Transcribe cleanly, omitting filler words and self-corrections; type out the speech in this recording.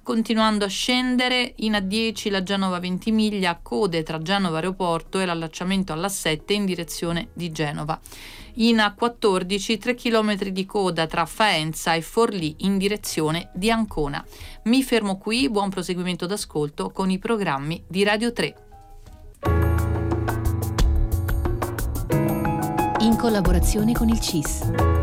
Continuando a scendere, in A10 la Genova Ventimiglia, code tra Genova Aeroporto e l'allacciamento alla 7 in direzione di Genova. In A14 3 km di coda tra Faenza e Forlì in direzione di Ancona. Mi fermo qui, buon proseguimento d'ascolto con i programmi di Radio 3. In collaborazione con il CIS.